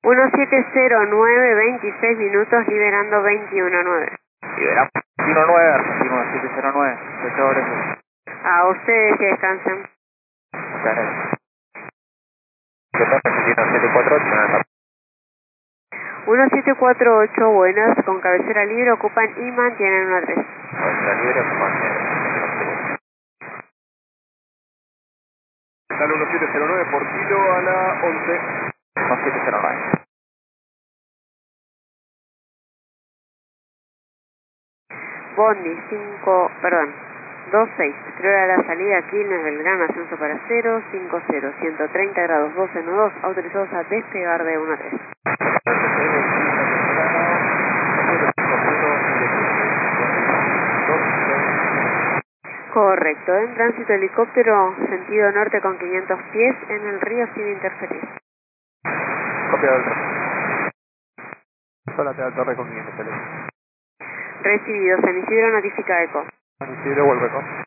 1709, 26 minutos, liberando 21.9. Liberamos 21.9, Argentina 1709. Muchas gracias. A ustedes que descansen. Muchas gracias. Argentina 748, 1748, buenas, con cabecera libre, ocupan y mantienen 1-3. cabecera libre, Dale 1709 por kilo a la 11. 1709. Bondi 26, exterior a la salida, Quilmes, Belgrano, ascenso para 0, 50, 130 grados, 12 nudos, autorizados a despegar de 1-3. Correcto, en tránsito helicóptero, sentido norte con 500 pies, en el río sin interferir. Copia del Sola te da torre con 500 pesos. Recibido, San Isidro notifica ECO. San Isidro vuelve con.